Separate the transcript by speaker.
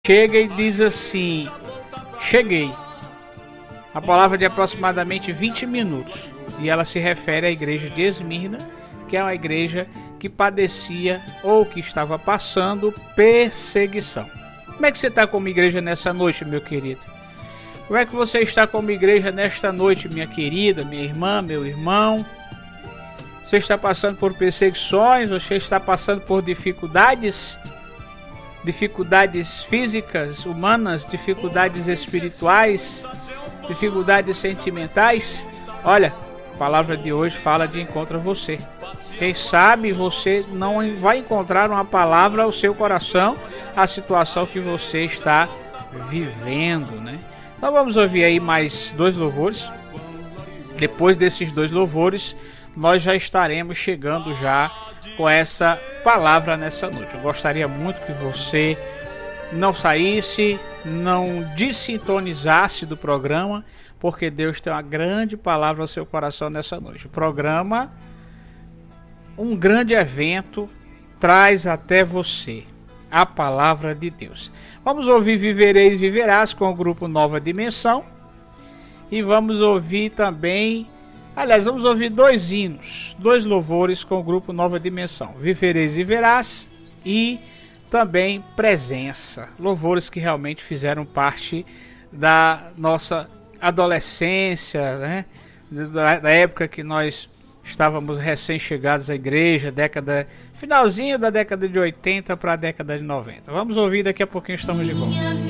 Speaker 1: chega e diz assim: cheguei. A palavra de aproximadamente 20 minutos. E ela se refere à igreja de Esmirna, que é uma igreja que padecia ou que estava passando perseguição. Como é que você está como igreja nessa noite, meu querido? Como é que você está como igreja nesta noite, minha querida, minha irmã, meu irmão? Você está passando por perseguições? Você está passando por dificuldades? Dificuldades físicas, humanas, dificuldades espirituais, dificuldades sentimentais? Olha, a palavra de hoje fala de encontro a você. Quem sabe você não vai encontrar uma palavra ao seu coração, a situação que você está vivendo, né? Então vamos ouvir aí mais dois louvores. Depois desses dois louvores, nós já estaremos chegando já com essa palavra nessa noite. Eu gostaria muito que você não saísse, não desintonizasse do programa, porque Deus tem uma grande palavra ao seu coração nessa noite. O programa, um grande evento, traz até você a palavra de Deus. Vamos ouvir Vivereis e Viverás com o grupo Nova Dimensão. E vamos ouvir também, aliás, vamos ouvir dois hinos, dois louvores com o grupo Nova Dimensão. Vivereis e Viverás e também Presença. Louvores que realmente fizeram parte da nossa adolescência, né? Da época que nós estávamos recém-chegados à igreja, finalzinho da década de 80 para a década de 90. Vamos ouvir, daqui a pouquinho estamos de volta.